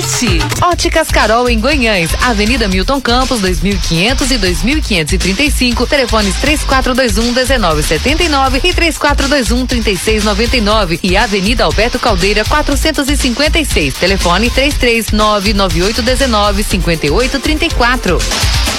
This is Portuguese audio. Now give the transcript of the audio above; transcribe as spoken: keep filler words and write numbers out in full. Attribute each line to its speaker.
Speaker 1: limite.
Speaker 2: Óticas Carol em Guanhães, Avenida Milton Campos, dois mil e quinhentos e dois mil quinhentos e trinta e cinco, telefones três quatro dois um, um nove sete nove e três quatro dois um, três seis nove nove e Avenida Alberto Caldeira quatrocentos e cinquenta e seis, telefone três três nove nove oito um nove cinco oito três quatro.